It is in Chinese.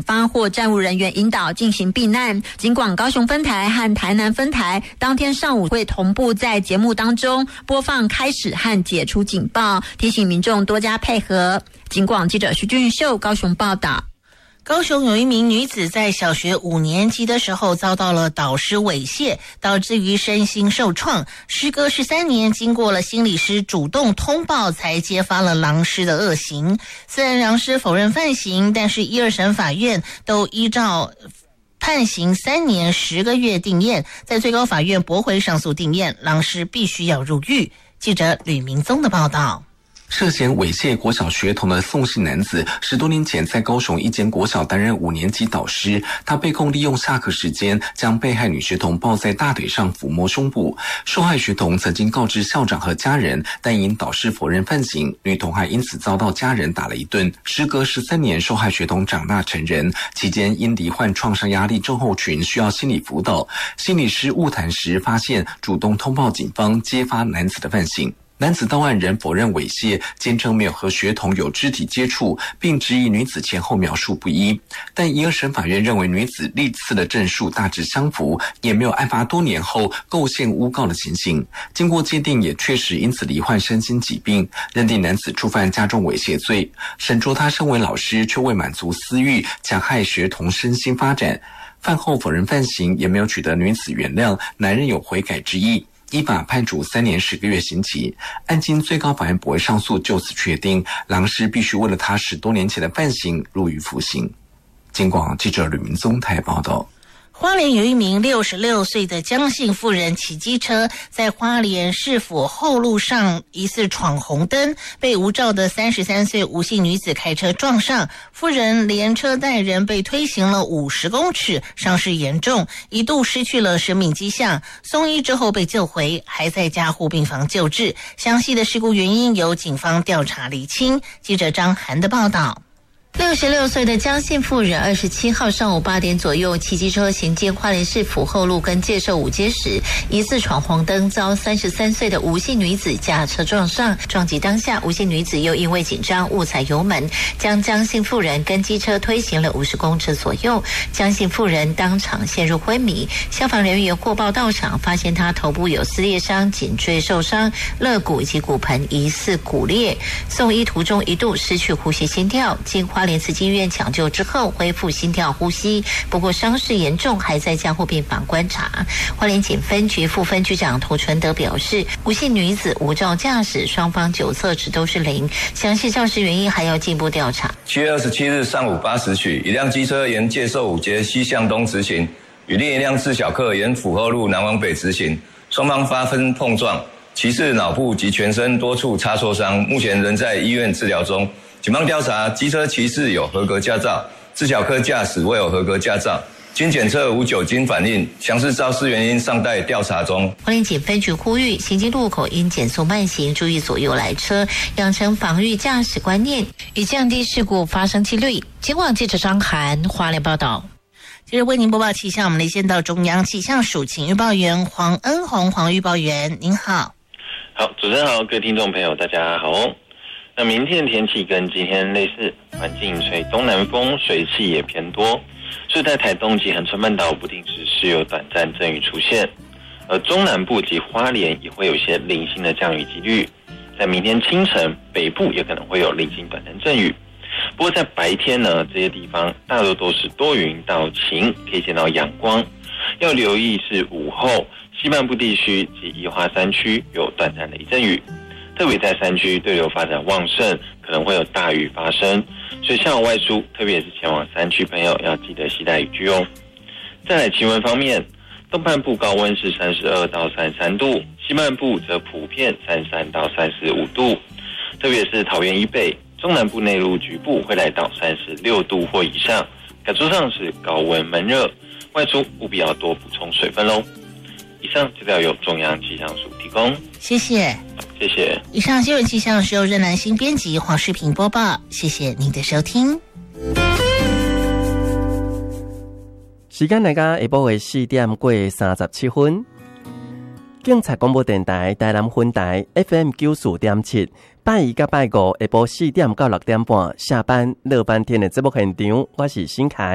方或站务人员引导进行避难。警广高雄分台和台南分台当天上午会同步在节目当中播放开始和解除警报，提醒民众多加配合。警广记者徐俊秀高雄报道。 高雄有一名女子在小学5年级的时候遭到了导师猥亵，导致于身心受创。时隔13年，经过了心理师主动通报，才揭发了狼师的恶行。虽然狼师否认犯行，但是1、2审法院都依照判刑3年10个月定谳，在最高法院驳回上诉定谳，狼师必须要入狱。记者吕明宗的报道。 涉嫌猥亵国小学童的宋姓男子10多年前在高雄一间国小担任5年级导师，他被控利用下课时间将被害女学童抱在大腿上抚摸胸部。受害学童曾经告知校长和家人，但因导师否认犯行，女童还因此遭到家人打了一顿。时隔13年，受害学童长大成人，期间因罹患创伤压力症候群需要心理辅导，心理师晤谈时发现主动通报警方，揭发男子的犯行。男子到案仍否认猥亵，坚称没有和学童有肢体接触，并质疑女子前后描述不一。但1、2审法院认为女子历次的证述大致相符，也没有案发多年后构陷诬告的情形。经过鉴定，也确实因此罹患身心疾病，认定男子触犯加重猥亵罪。审酌他身为老师却未满足私欲，强害学童身心发展。饭后否认犯行，也没有取得女子原谅，男人有悔改之意。依法判处3年10个月刑期，案经最高法院驳回上诉，就此确定狼师必须为了他10多年前的犯行入狱服刑。警广记者吕明宗台报道。 花莲有一名66岁的江姓妇人骑机车在花莲市府后路上疑似闯红灯，被无照的33岁吴姓女子开车撞上，妇人连车带人被推行了50公尺，伤势严重，一度失去了生命迹象，送医之后被救回，还在加护病房救治。详细的事故原因由警方调查厘清。记者张涵的报道。66岁的江姓妇人27号上午8点左右骑机车行经花莲市府后路跟介寿5街时，疑似闯红灯，遭33岁的吴姓女子驾车撞上。撞击当下，吴姓女子又因为紧张误踩油门，将江姓妇人跟机车推行了50公尺左右。江姓妇人当场陷入昏迷，消防人员获报到场，发现她头部有撕裂伤、颈椎受伤、肋骨以及骨盆疑似骨裂，送医途中一度失去呼吸心跳，经花莲慈济医院抢救之后恢复心跳呼吸，不过伤势严重，还在加护病房观察。花莲警分局副分局长涂纯德表示，吴姓女子无照驾驶，双方酒测值都是0，详细肇事原因还要进一步调查。 7月27日上午8时许，一辆机车沿介寿5街西向东直行，与另一辆自小客沿府后路南往北直行，双方发生碰撞，骑士脑部及全身多处擦挫伤，目前仍在医院治疗中。警方调查，机车骑士有合格驾照，自小客驾驶未有合格驾照，经检测无酒精反应，详细肇事原因尚待调查中。 花莲警分局呼吁，行经路口应减速慢行，注意左右来车，养成防御驾驶观念，以降低事故发生几率。警广记者张涵花莲报道。接着为您播报气象，我们连线到中央气象署请预报员黄恩宏，黄预报员您好。 好，主持人好，各位听众朋友大家好。那明天的天气跟今天类似，环境吹东南风，水汽也偏多，所以在台东及恒春半岛不定时是有短暂阵雨出现，而中南部及花莲也会有一些零星的降雨几率。在明天清晨，北部也可能会有零星短暂阵雨。不过在白天呢，这些地方大多都是多云到晴，可以见到阳光。要留意是午后西半部地区及宜花山区有短暂的一阵雨。特别在山区对流发展旺盛，可能会有大雨发生，所以下午外出，特别是前往山区朋友要记得携带雨具哦。再来气温方面，东半部高温是32到33度，西半部则普遍33到35度，特别是桃园以北、中南部内陆局部会来到36度或以上，感受上是高温闷热，外出务必要多补充水分咯。以上资料由中央气象署提供， 谢谢。 谢谢。 以上新闻气象是由任南星编辑，黄世平播报，谢谢您的收听。 时间来到下晡的4點過37分，警察廣播電台台南分台 FM 94.7，拜一甲拜五下晡4點到6點半下班樂翻天的節目現場，我是新凱。